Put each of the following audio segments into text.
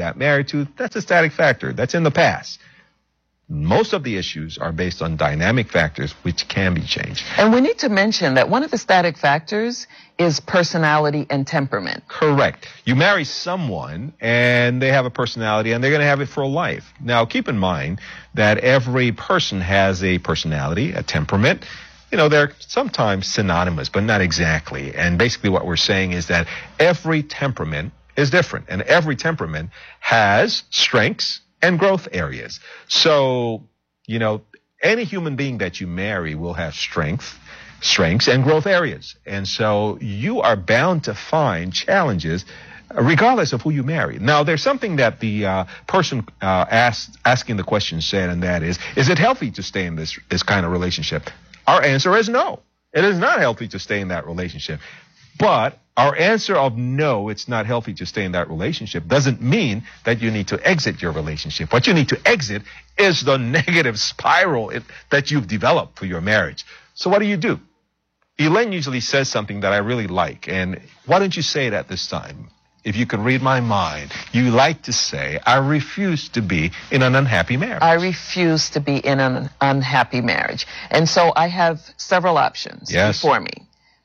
got married to, that's a static factor. That's in the past. Most of the issues are based on dynamic factors which can be changed. And we need to mention that one of the static factors is personality and temperament. Correct. You marry someone and they have a personality and they're going to have it for life. Now, keep in mind that every person has a personality, a temperament. You know, they're sometimes synonymous, but not exactly. And basically what we're saying is that every temperament is different, and every temperament has strengths and growth areas. So, you know, any human being that you marry will have strengths and growth areas. And so you are bound to find challenges regardless of who you marry. Now, there's something that the person asking the question said, and that is it healthy to stay in this kind of relationship? Our answer is no. It is not healthy to stay in that relationship. But our answer of no, it's not healthy to stay in that relationship, doesn't mean that you need to exit your relationship. What you need to exit is the negative spiral that you've developed for your marriage. So what do? Elaine usually says something that I really like, and why don't you say it at this time? If you could read my mind, you like to say, I refuse to be in an unhappy marriage. I refuse to be in an unhappy marriage. And so I have several options before me.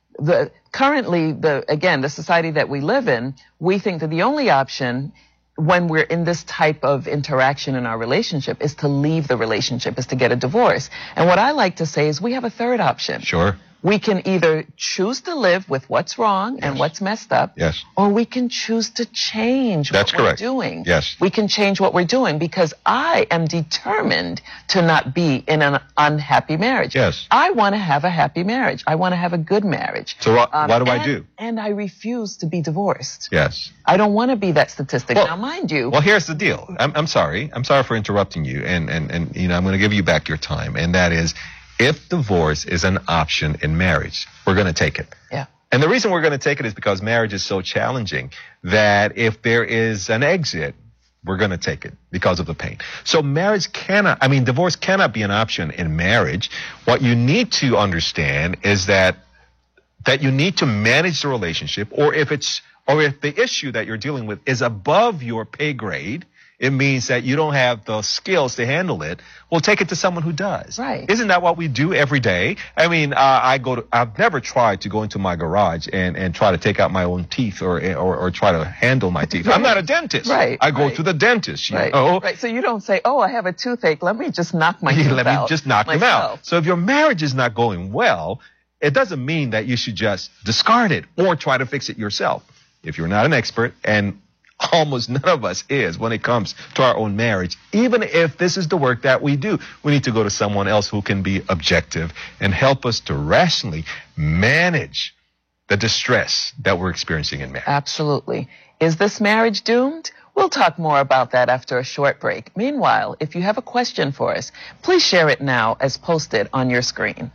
Currently, the society that we live in, we think that the only option when we're in this type of interaction in our relationship is to leave the relationship, is to get a divorce. And what I like to say is we have a third option. Sure. We can either choose to live with what's wrong and what's messed up, or we can choose to change what we're doing. Yes. We can change what we're doing because I am determined to not be in an unhappy marriage. Yes. I want to have a happy marriage. I want to have a good marriage. So what do I do? And I refuse to be divorced. Yes. I don't want to be that statistic. Well, now, mind you. Well, here's the deal. I'm sorry. I'm sorry for interrupting you. And you know, I'm going to give you back your time. And that is, if divorce is an option in marriage, we're going to take it. Yeah. And the reason we're going to take it is because marriage is so challenging that if there is an exit, we're going to take it because of the pain. So divorce cannot be an option in marriage. What you need to understand is that you need to manage the relationship, or if the issue that you're dealing with is above your pay grade, it means that you don't have the skills to handle it. Well, take it to someone who does. Right. Isn't that what we do every day? I mean, I've never tried to go into my garage and try to take out my own teeth or try to handle my teeth. I'm not a dentist. Right. I go to the dentist. You know? Right. So you don't say, oh, I have a toothache. Let me just knock my teeth out. Let me just knock them out. So if your marriage is not going well, it doesn't mean that you should just discard it or try to fix it yourself. If you're not an expert, and almost none of us is when it comes to our own marriage, even if this is the work that we do, we need to go to someone else who can be objective and help us to rationally manage the distress that we're experiencing in marriage. Absolutely. Is this marriage doomed? We'll talk more about that after a short break. Meanwhile, if you have a question for us, please share it now as posted on your screen.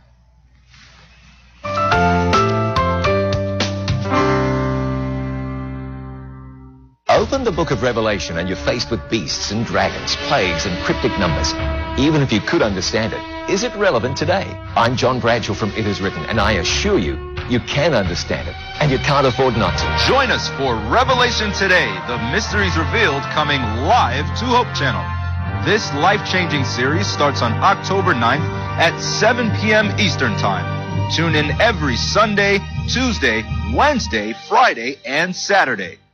Open the book of Revelation and you're faced with beasts and dragons, plagues and cryptic numbers. Even if you could understand it, is it relevant today? I'm John Bradshaw from It Is Written, and I assure you, you can understand it, and you can't afford not to. Join us for Revelation Today, the mysteries revealed, coming live to Hope Channel. This life-changing series starts on October 9th at 7 p.m. Eastern Time. Tune in every Sunday, Tuesday, Wednesday, Friday, and Saturday.